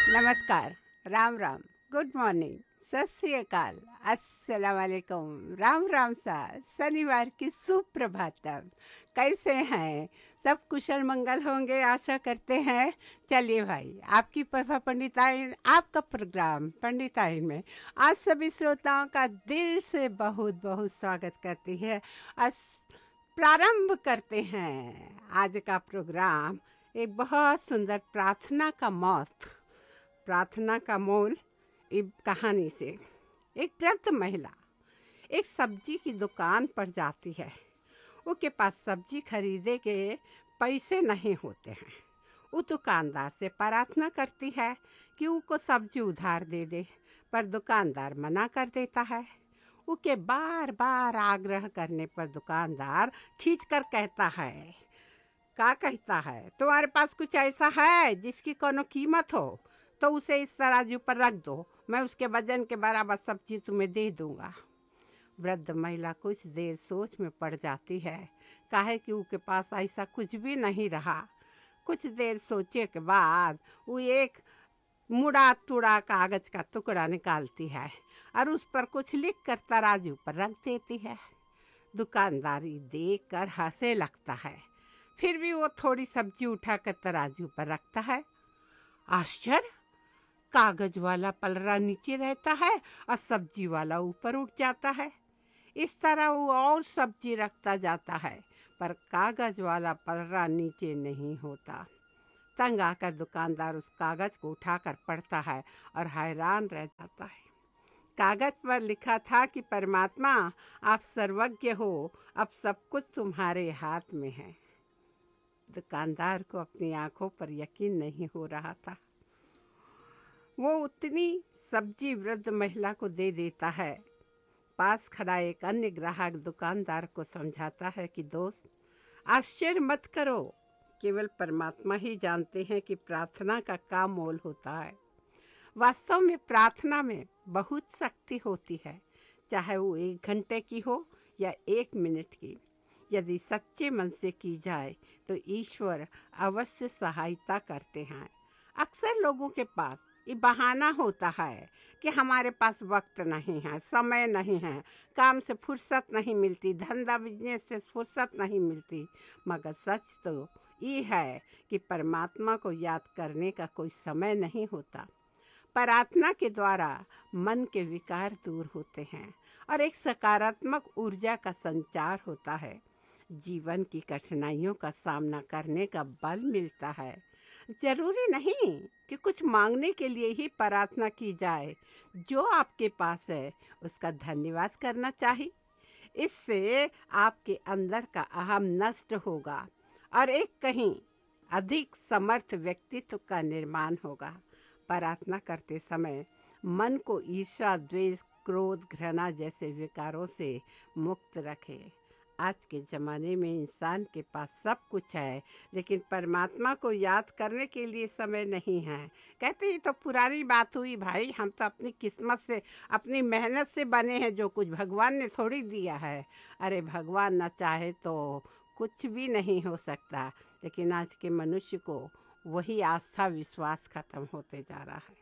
नमस्कार, Ram Ram, good morning, सत श्री अकाल, अस्सलाम वालेकुम, राम राम सा, शनिवार की सुप्रभातम। कैसे हैं सब? कुशल मंगल होंगे, आशा करते हैं। चलिए भाई, आपकी प्रभा पंडिताइन, आपका प्रोग्राम पंडिताइन में आज सभी श्रोताओं का दिल से बहुत बहुत स्वागत करती है। आज प्रारंभ करते हैं आज का प्रोग्राम एक बहुत सुंदर प्रार्थना का मोल कहानी से। एक वृद्ध महिला एक सब्जी की दुकान पर जाती है। उसके पास सब्जी खरीदे के पैसे नहीं होते हैं। वो दुकानदार से प्रार्थना करती है कि उसको सब्जी उधार दे दे, पर दुकानदार मना कर देता है। उसके बार बार आग्रह करने पर दुकानदार खींचकर कहता है, तुम्हारे पास कुछ ऐसा है जिसकी कोनो कीमत हो तो उसे इस तराजू पर रख दो, मैं उसके वजन के बराबर सब्जी तुम्हें दे दूंगा। वृद्ध महिला कुछ देर सोच में पड़ जाती है, काहे कि उसके पास ऐसा कुछ भी नहीं रहा। कुछ देर सोचे के बाद वो एक मुड़ा तुड़ा कागज का टुकड़ा निकालती है और उस पर कुछ लिख कर तराजू पर रख देती है। दुकानदारी देख कर हंसे लगता है, फिर भी वो थोड़ी सब्जी उठाकर तराजू पर रखता है। आश्चर्य! कागज वाला पलरा नीचे रहता है और सब्जी वाला ऊपर उठ जाता है। इस तरह वो और सब्जी रखता जाता है, पर कागज वाला पलरा नीचे नहीं होता। तंग आकर दुकानदार उस कागज को उठाकर पढ़ता है और हैरान रह जाता है। कागज पर लिखा था कि परमात्मा, आप सर्वज्ञ हो, अब सब कुछ तुम्हारे हाथ में है। दुकानदार को अपनी आंखों पर यकीन नहीं हो रहा था। वो उतनी सब्जी वृद्ध महिला को दे देता है। पास खड़ा एक अन्य ग्राहक दुकानदार को समझाता है कि दोस्त, आश्चर्य मत करो, केवल परमात्मा ही जानते हैं कि प्रार्थना का क्या मोल होता है। वास्तव में प्रार्थना में बहुत शक्ति होती है, चाहे वो 1 घंटे की हो या 1 मिनट की। यदि सच्चे मन से की जाए तो ईश्वर अवश्य सहायता करते हैं। अक्सर लोगों के पास ये बहाना होता है कि हमारे पास वक्त नहीं है, समय नहीं है, काम से फुर्सत नहीं मिलती, धंधा बिजनेस से फुर्सत नहीं मिलती। मगर सच तो ये है कि परमात्मा को याद करने का कोई समय नहीं होता। प्रार्थना के द्वारा मन के विकार दूर होते हैं और एक सकारात्मक ऊर्जा का संचार होता है। जीवन की कठिनाइयों का सामना करने का बल मिलता है। जरूरी नहीं कि कुछ मांगने के लिए ही प्रार्थना की जाए। जो आपके पास है उसका धन्यवाद करना चाहिए। इससे आपके अंदर का अहम नष्ट होगा और एक कहीं अधिक समर्थ व्यक्तित्व का निर्माण होगा। प्रार्थना करते समय मन को ईर्ष्या, द्वेष, क्रोध, घृणा जैसे विकारों से मुक्त रखें। आज के ज़माने में इंसान के पास सब कुछ है, लेकिन परमात्मा को याद करने के लिए समय नहीं है। कहते ये तो पुरानी बात हुई भाई, हम तो अपनी किस्मत से, अपनी मेहनत से बने हैं, जो कुछ भगवान ने थोड़ी दिया है। अरे भगवान न चाहे तो कुछ भी नहीं हो सकता, लेकिन आज के मनुष्य को वही आस्था विश्वास खत्म होते जा रहा है।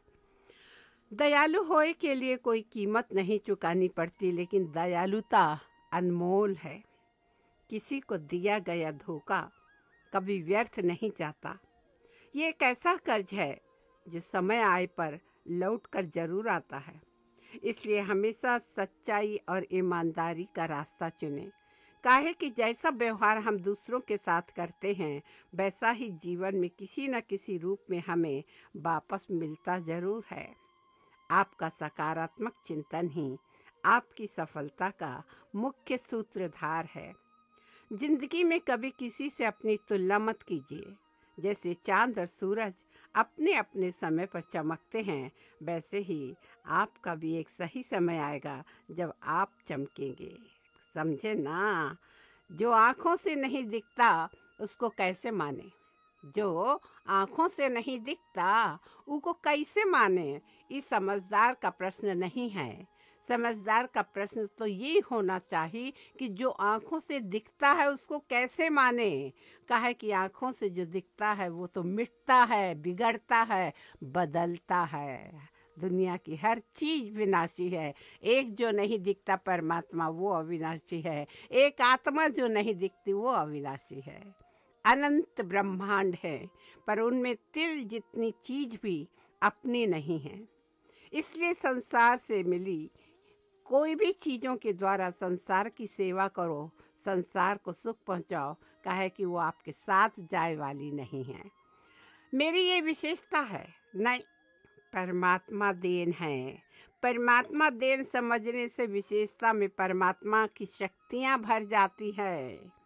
दयालु होए के लिए कोई कीमत नहीं चुकानी पड़ती, लेकिन दयालुता अनमोल है। किसी को दिया गया धोखा कभी व्यर्थ नहीं जाता। ये एक ऐसा कर्ज है जो समय आए पर लौट कर जरूर आता है। इसलिए हमेशा सच्चाई और ईमानदारी का रास्ता चुनें। काहे कि जैसा व्यवहार हम दूसरों के साथ करते हैं, वैसा ही जीवन में किसी न किसी रूप में हमें वापस मिलता जरूर है। आपका सकारात्मक चिंतन ही आपकी सफलता का मुख्य सूत्रधार है। जिंदगी में कभी किसी से अपनी तुलना मत कीजिए। जैसे चांद और सूरज अपने अपने समय पर चमकते हैं, वैसे ही आपका भी एक सही समय आएगा जब आप चमकेंगे। समझे ना? जो आँखों से नहीं दिखता उसको कैसे माने? जो आँखों से नहीं दिखता उसको कैसे माने? ये समझदार का प्रश्न नहीं है। समझदार का प्रश्न तो ये होना चाहिए कि जो आँखों से दिखता है उसको कैसे माने। कहे कि आँखों से जो दिखता है वो तो मिटता है, बिगड़ता है, बदलता है। दुनिया की हर चीज विनाशी है। एक जो नहीं दिखता परमात्मा वो अविनाशी है। एक आत्मा जो नहीं दिखती वो अविनाशी है। अनंत ब्रह्मांड है, पर उनमें तिल जितनी चीज भी अपनी नहीं है। इसलिए संसार से मिली कोई भी चीज़ों के द्वारा संसार की सेवा करो, संसार को सुख पहुंचाओ, काहे कि वो आपके साथ जाए वाली नहीं है। मेरी ये विशेषता है नहीं, परमात्मा देन है। परमात्मा देन समझने से विशेषता में परमात्मा की शक्तियां भर जाती है।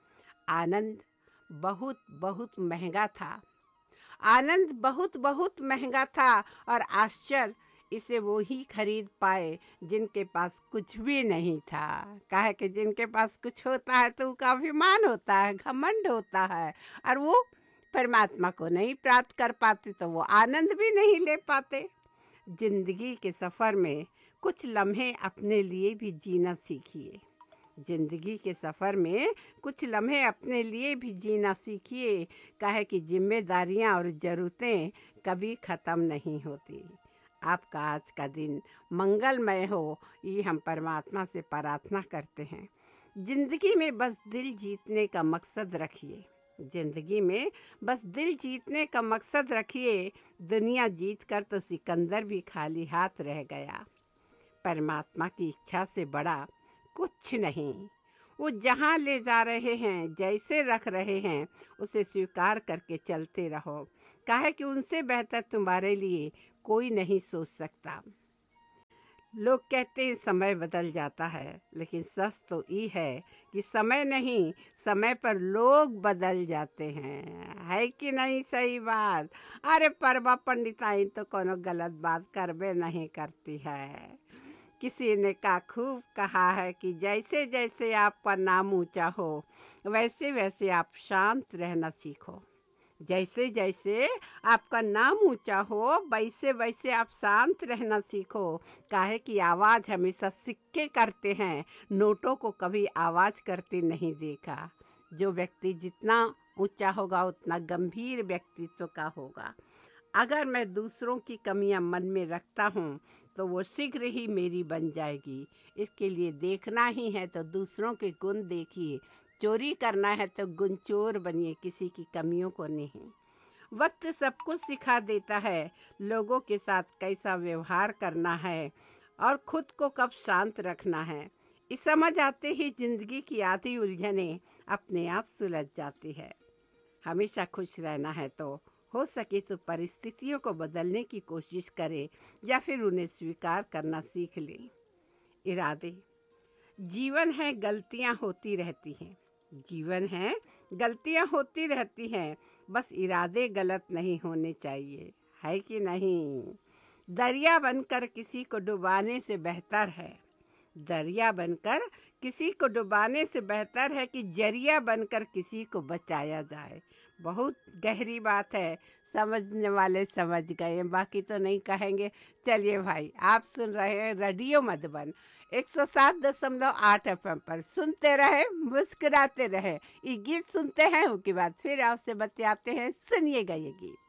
आनंद बहुत बहुत महंगा था। आनंद बहुत बहुत महंगा था और आश्चर्य इसे वो ही खरीद पाए जिनके पास कुछ भी नहीं था। काहे कि जिनके पास कुछ होता है तो उनका अभिमान होता है, घमंड होता है, और वो परमात्मा को नहीं प्राप्त कर पाते तो वो आनंद भी नहीं ले पाते। जिंदगी के सफ़र में कुछ लम्हे अपने लिए भी जीना सीखिए। जिंदगी के सफ़र में कुछ लम्हे अपने लिए भी जीना सीखिए। काहे कि जिम्मेदारियां और ज़रूरतें कभी ख़त्म नहीं होती। आपका आज का दिन मंगलमय हो, ये हम परमात्मा से प्रार्थना करते हैं। जिंदगी में बस दिल जीतने का मकसद रखिए। जिंदगी में बस दिल जीतने का मकसद रखिए। दुनिया जीत कर तो सिकंदर भी खाली हाथ रह गया। परमात्मा की इच्छा से बड़ा कुछ नहीं। वो जहाँ ले जा रहे हैं, जैसे रख रहे हैं, उसे स्वीकार करके चलते रहो। काहे कि उनसे बेहतर तुम्हारे लिए कोई नहीं सोच सकता। लोग कहते हैं समय बदल जाता है, लेकिन सच तो ये है कि समय नहीं, समय पर लोग बदल जाते हैं। है कि नहीं सही बात? अरे परवा पंडिताई तो कोनो गलत बात करबे नहीं करती है। किसी ने खूब कहा है कि जैसे जैसे आपका नाम ऊंचा हो वैसे वैसे आप शांत रहना सीखो। जैसे जैसे आपका नाम ऊंचा हो वैसे वैसे आप शांत रहना सीखो। काहे कि आवाज़ हमेशा सिक्के करते हैं, नोटों को कभी आवाज़ करते नहीं देखा। जो व्यक्ति जितना ऊंचा होगा उतना गंभीर व्यक्तित्व का होगा। अगर मैं दूसरों की कमियां मन में रखता हूँ तो वो शीघ्र ही मेरी बन जाएगी। इसके लिए देखना ही है तो दूसरों के गुण देखिए, चोरी करना है तो गुण चोर बनिए, किसी की कमियों को नहीं। वक्त सब कुछ सिखा देता है, लोगों के साथ कैसा व्यवहार करना है और खुद को कब शांत रखना है। इस समझ आते ही जिंदगी की आधी उलझनें अपने आप सुलझ जाती है। हमेशा खुश रहना है तो हो सके तो परिस्थितियों को बदलने की कोशिश करें या फिर उन्हें स्वीकार करना सीख लें। इरादे। जीवन है, गलतियां होती रहती हैं। जीवन है, गलतियां होती रहती हैं, बस इरादे गलत नहीं होने चाहिए। है कि नहीं? दरिया बनकर किसी को डुबाने से बेहतर है, दरिया बनकर किसी को डुबाने से बेहतर है कि जरिया बनकर किसी को बचाया जाए। बहुत गहरी बात है, समझने वाले समझ गए, बाकी तो नहीं कहेंगे। चलिए भाई, आप सुन रहे हैं रेडियो मधुबन 107.8 FM पर। सुनते रहे, मुस्कुराते रहे। ये गीत सुनते हैं, उसके बाद फिर आपसे बतियाते हैं। सुनिएगा ये गीत।